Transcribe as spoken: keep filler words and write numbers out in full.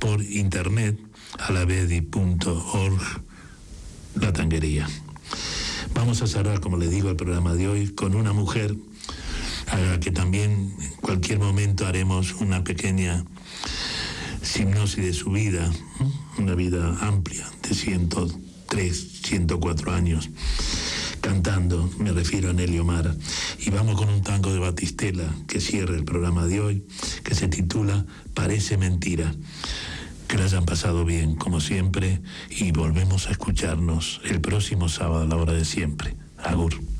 por internet, alavedi punto org, La Tanguería. Vamos a cerrar, como les digo, el programa de hoy con una mujer a la que también en cualquier momento haremos una pequeña hipnosis de su vida, una vida amplia de ciento tres, ciento cuatro años, cantando, me refiero a Nelly Omar. Y vamos con un tango de Batistela que cierra el programa de hoy, que se titula Parece Mentira. Que lo hayan pasado bien, como siempre, y volvemos a escucharnos el próximo sábado a la hora de siempre. Agur.